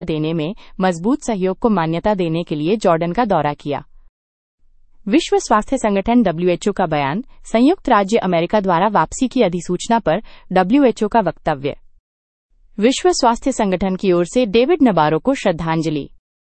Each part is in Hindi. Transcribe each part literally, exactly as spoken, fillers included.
देने में मजबूत सहयोग को मान्यता देने के लिए जॉर्डन का दौरा किया। विश्व स्वास्थ्य संगठन डब्ल्यू एच ओ का बयान, संयुक्त राज्य अमेरिका द्वारा वापसी की अधिसूचना पर डब्ल्यू एच ओ का वक्तव्य। विश्व स्वास्थ्य संगठन की ओर से डेविड नबारो को श्रद्धांजलि।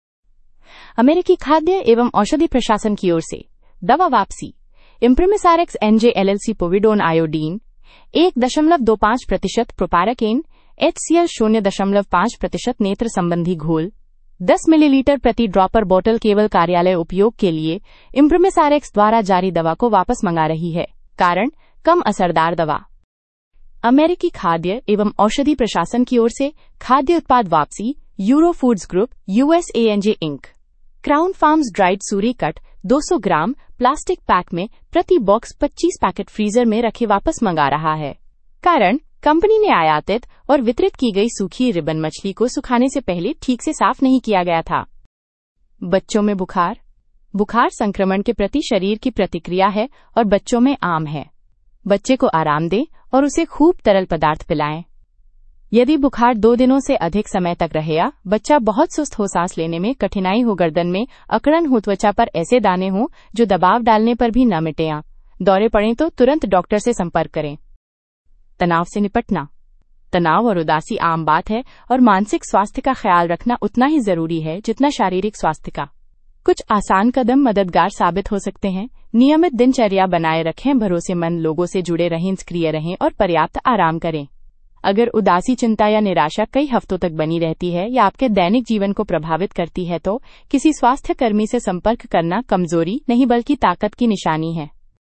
अमेरिकी खाद्य एवं औषधि प्रशासन की ओर से दवा वापसी। इम्प्रिमिसारेक्स एनजे एलएलसी पोविडोन आयोडीन एक दशमलव दो पाँच प्रतिशत प्रोपाराकेन एचसीएल शून्य दशमलव पाँच प्रतिशत नेत्र संबंधी घोल दस मिलीलीटर प्रति ड्रॉपर बोतल केवल कार्यालय उपयोग के लिए इम्प्रिमिसारेक्स द्वारा जारी दवा को वापस मंगा रही है। कारण कम असरदार दवा। अमेरिकी खाद्य एवं औषधि प्रशासन की ओर से खाद्य उत्पाद वापसी। Euro foods group यूएसएएनजे ink crown farms dried Suri cut दो सौ ग्राम प्लास्टिक पैक में प्रति बॉक्स पच्चीस पैकेट फ्रीजर में रखे वापस मंगा रहा है। कारण कंपनी ने आयातित और वितरित की गई सूखी रिबन मछली को सुखाने से पहले ठीक से साफ नहीं किया गया था। बच्चों में बुखार। बुखार संक्रमण के प्रति शरीर की प्रतिक्रिया है और बच्चों में आम है। बच्चे को आराम दें और उसे खूब तरल पदार्थ पिलाएं। यदि बुखार दो दिनों से अधिक समय तक रहे या बच्चा बहुत सुस्त हो, सांस लेने में कठिनाई हो, गर्दन में अकड़न हो, त्वचा पर ऐसे दाने हो जो दबाव डालने पर भी न मिटे या दौरे पड़ें तो तुरंत डॉक्टर से संपर्क करें। तनाव से निपटना। तनाव और उदासी आम बात है और मानसिक स्वास्थ्य का ख्याल रखना उतना ही जरूरी है जितना शारीरिक स्वास्थ्य का। कुछ आसान कदम मददगार साबित हो सकते हैं। नियमित दिनचर्या बनाए रखें, भरोसेमंद लोगों से जुड़े रहें, सक्रिय रहें और पर्याप्त आराम करें। अगर उदासी, चिंता या निराशा कई हफ्तों तक बनी रहती है या आपके दैनिक जीवन को प्रभावित करती है तो किसी स्वास्थ्य कर्मी से संपर्क करना कमजोरी नहीं बल्कि ताकत की निशानी है।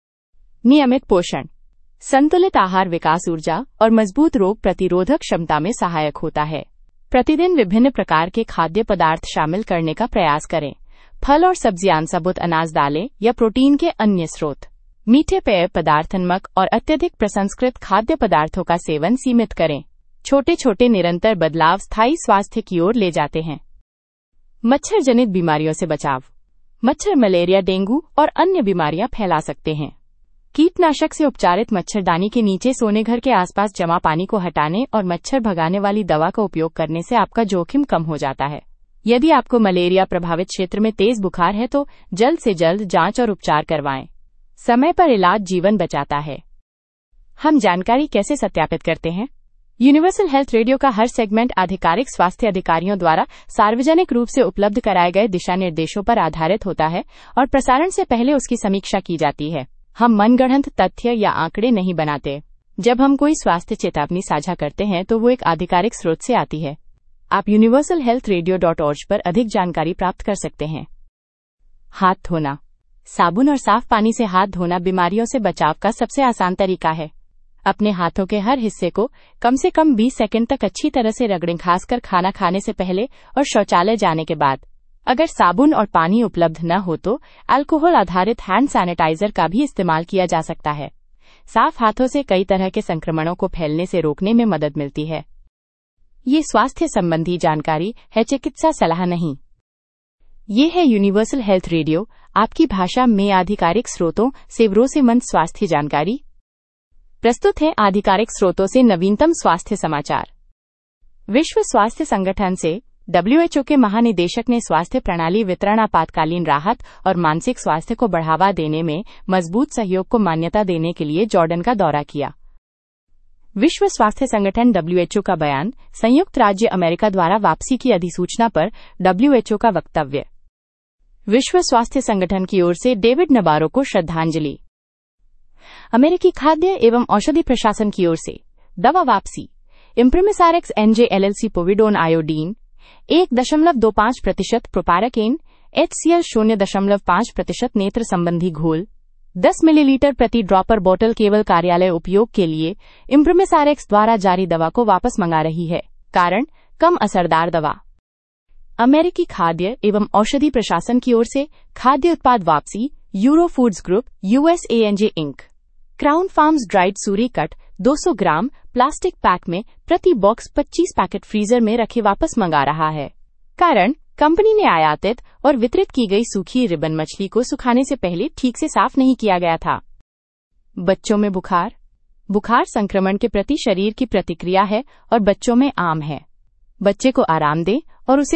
नियमित पोषण। संतुलित आहार विकास, ऊर्जा और मजबूत रोग प्रतिरोधक क्षमता में सहायक होता है। प्रतिदिन विभिन्न प्रकार के खाद्य पदार्थ शामिल करने का प्रयास करें। फल और सब्जियां, साबुत अनाज, दालें या प्रोटीन के अन्य स्रोत। मीठे पेय पदार्थ, नमक और अत्यधिक प्रसंस्कृत खाद्य पदार्थों का सेवन सीमित करें। छोटे छोटे निरंतर बदलाव स्थायी स्वास्थ्य की ओर ले जाते हैं। मच्छर जनित बीमारियों से बचाव। मच्छर मलेरिया, डेंगू और अन्य बीमारियां फैला सकते हैं। कीटनाशक से उपचारित मच्छरदानी के नीचे सोने, घर के आसपास जमा पानी को हटाने और मच्छर भगाने वाली दवा का उपयोग करने से आपका जोखिम कम हो जाता है। यदि आपको मलेरिया प्रभावित क्षेत्र में तेज बुखार है तो जल्द से जल्द जांच और उपचार करवाएं। समय पर इलाज जीवन बचाता है। हम जानकारी कैसे सत्यापित करते हैं? यूनिवर्सल हेल्थ रेडियो का हर सेगमेंट आधिकारिक स्वास्थ्य अधिकारियों द्वारा सार्वजनिक रूप से उपलब्ध कराए गए दिशा निर्देशों पर आधारित होता है और प्रसारण से पहले उसकी समीक्षा की जाती है। हम मनगढ़ंत तथ्य या आंकड़े नहीं बनाते। जब हम कोई स्वास्थ्य चेतावनी साझा करते हैं तो वो एक आधिकारिक स्रोत से आती है। आप universal health radio dot ORG पर अधिक जानकारी प्राप्त कर सकते हैं। हाथ धोना। साबुन और साफ पानी से हाथ धोना बीमारियों से बचाव का सबसे आसान तरीका है। अपने हाथों के हर हिस्से को कम से कम बीस सेकंड तक अच्छी तरह से रगड़ें, खासकर खाना खाने से पहले और शौचालय जाने के बाद। अगर साबुन और पानी उपलब्ध न हो तो अल्कोहल आधारित हैंड सैनिटाइजर का भी इस्तेमाल किया जा सकता है। साफ हाथों से कई तरह के संक्रमणों को फैलने से रोकने में मदद मिलती है। ये स्वास्थ्य संबंधी जानकारी है, चिकित्सा सलाह नहीं। ये है यूनिवर्सल हेल्थ रेडियो, आपकी भाषा में आधिकारिक स्रोतों से भरोसेमंद स्वास्थ्य जानकारी। प्रस्तुत है आधिकारिक स्रोतों से नवीनतम स्वास्थ्य समाचार। विश्व स्वास्थ्य संगठन से डब्ल्यू एच ओ के महानिदेशक ने स्वास्थ्य प्रणाली वितरण, आपातकालीन राहत और मानसिक स्वास्थ्य को बढ़ावा देने में मजबूत सहयोग को मान्यता देने के लिए जॉर्डन का दौरा किया। विश्व स्वास्थ्य संगठन डब्ल्यू एच ओ का बयान, संयुक्त राज्य अमेरिका द्वारा वापसी की अधिसूचना पर डब्ल्यू एच ओ का वक्तव्य। विश्व स्वास्थ्य संगठन की ओर से डेविड नबारो को श्रद्धांजलि। अमेरिकी खाद्य एवं औषधि प्रशासन की ओर से दवा वापसी। इम्प्रिमिसारेक्स एनजे एलएलसी पोविडोन आयोडीन एक दशमलव दो पाँच प्रतिशत प्रोपाराकेन एचसीएल शून्य दशमलव पाँच प्रतिशत नेत्र संबंधी घोल दस मिलीलीटर प्रति ड्रॉपर बोतल केवल कार्यालय उपयोग के लिए इम्प्रिमिसारेक्स द्वारा जारी दवा को वापस मंगा रही है। कारण कम असरदार दवा। अमेरिकी खाद्य एवं औषधि प्रशासन की ओर से खाद्य उत्पाद वापसी। Euro foods group यूएसएएनजे ink crown farms dried Suri cut दो सौ ग्राम प्लास्टिक पैक में प्रति बॉक्स पच्चीस पैकेट फ्रीजर में रखे वापस मंगा रहा है। कारण कंपनी ने आयातित और वितरित की गई सूखी रिबन मछली को सुखाने से पहले ठीक से साफ नहीं किया गया था। बच्चों में बुखार। बुखार संक्रमण के प्रति शरीर की प्रतिक्रिया है और बच्चों में आम है। बच्चे को आराम दें और उसे